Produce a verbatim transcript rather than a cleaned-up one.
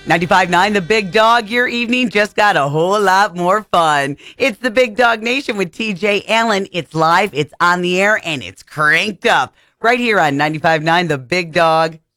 ninety-five point nine The Big Dog, your evening just got a whole lot more fun. It's the Big Dog Nation with T J Allen. It's live, it's on the air, and it's cranked up right here on ninety-five point nine The Big Dog.